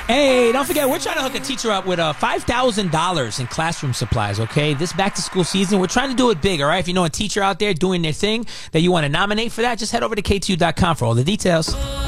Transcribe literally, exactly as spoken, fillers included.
Hey, don't forget, we're trying to hook a teacher up with uh, five thousand dollars in classroom supplies, okay? This back-to-school season, we're trying to do it big, all right? If you know a teacher out there doing their thing that you want to nominate for that, just head over to K T U dot com for all the details.